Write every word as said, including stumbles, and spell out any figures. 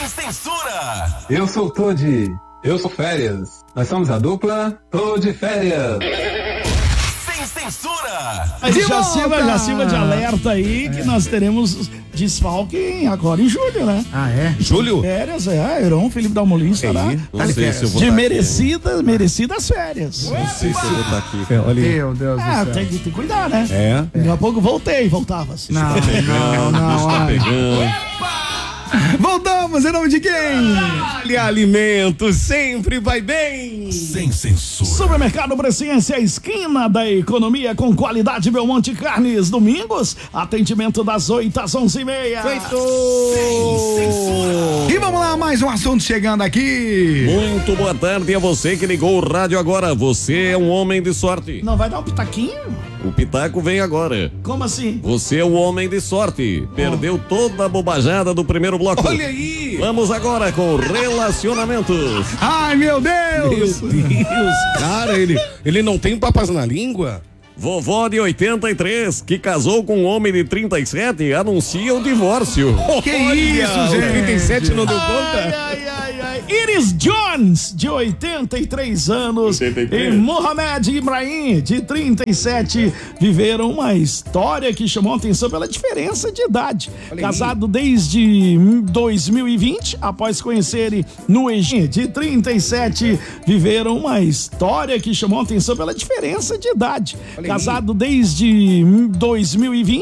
Sem censura. Eu sou Todd. Eu sou Férias. Nós somos a dupla Todd Férias. Sem censura. Mas já sirva, já sirva de alerta aí que nós teremos desfalque em- agora em julho, né? Ah, é? Julho? Férias, é. Heron, Felipe Dalmolin estará Aí, não sei se eu vou de tá merecidas, merecidas férias. aqui. Não sei se eu vou estar aqui. É, olha aí. Meu Deus Ah, do céu. tem que, tem que cuidar, né? É. Daqui a pouco voltei, voltava. Não, não, não. Tá ai. pegando. Voltamos, em nome de quem? Vale Alimento sempre vai bem. Sem censura. Supermercado Presciência, esquina da economia com qualidade Belmonte Carnes. Domingos, atendimento das oito às onze e meia. E vamos lá, mais um assunto chegando aqui. Muito boa tarde a você que ligou o rádio agora. Você é um homem de sorte. Não vai dar um pitaquinho? O pitaco vem agora. Como assim? Você é o homem de sorte. Perdeu toda a bobajada do primeiro bloco. Olha aí. Vamos agora com relacionamentos. Ai, meu Deus. Deus, cara, ele, ele não tem papas na língua? Vovó de oitenta e três, que casou com um homem de trinta e sete, anuncia o divórcio. Que isso, O gente? trinta e sete não deu Ai, conta? ai, ai, ai. Iris Jones, de oitenta e três anos, oitenta e três. e Mohamed Ibrahim, de trinta e sete, viveram uma história que chamou a atenção pela diferença de idade. Casado desde dois mil e vinte, após conhecerem no Egito, de trinta e sete, viveram uma história que chamou a atenção pela diferença de idade. Casado desde dois mil e vinte.